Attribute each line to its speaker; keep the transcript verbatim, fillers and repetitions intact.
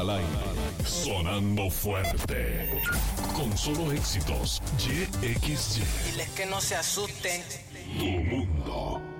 Speaker 1: al aire, sonando fuerte, con solo éxitos. Y X Y.
Speaker 2: Diles que no se asusten.
Speaker 1: Tu mundo.